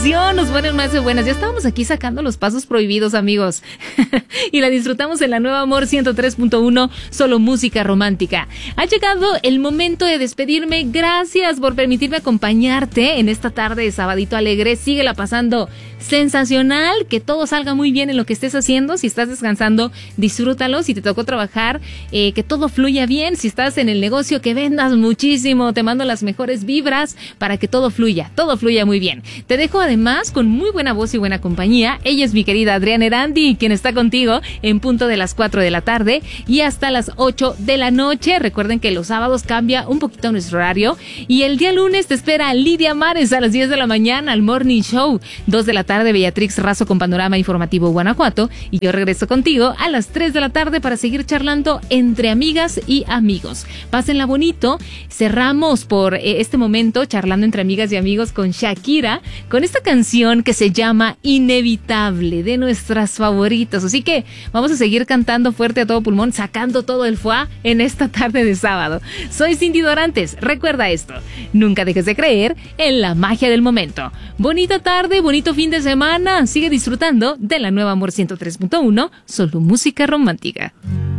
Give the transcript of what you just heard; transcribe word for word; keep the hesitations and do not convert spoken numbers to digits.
canción nos pone más de buenas. Ya estábamos aquí sacando los pasos prohibidos, amigos. Y la disfrutamos en la nueva Amor ciento tres punto uno, solo música romántica. Ha llegado el momento de despedirme. Gracias por permitirme acompañarte en esta tarde de sabadito alegre. Síguela pasando sensacional, que todo salga muy bien en lo que estés haciendo. Si estás descansando, disfrútalo. Si te tocó trabajar, eh, que todo fluya bien. Si estás en el negocio, que vendas muchísimo. Te mando las mejores vibras para que todo fluya, todo fluya muy bien. Te dejo además con muy buena voz y buena compañía. Ella es mi querida Adriana Erandi, quien está contigo en punto de las cuatro de la tarde y hasta las ocho de la noche. Recuerden que los sábados cambia un poquito nuestro horario y el día lunes te espera Lidia Mares a las diez de la mañana al Morning Show. dos de la tarde Beatrix Razo con Panorama Informativo Guanajuato y yo regreso contigo a las tres de la tarde para seguir charlando entre amigas y amigos. Pásenla bonito. Cerramos por eh, este momento charlando entre amigas y amigos con Shakira, con esta canción que se llama Inevitable, de nuestras favoritas. Así que vamos a seguir cantando fuerte a todo pulmón, sacando todo el foie en esta tarde de sábado. Soy Cindy Dorantes. Recuerda esto, nunca dejes de creer en la magia del momento. Bonita tarde, bonito fin de semana. Sigue disfrutando de la nueva Amor ciento tres punto uno, solo música romántica.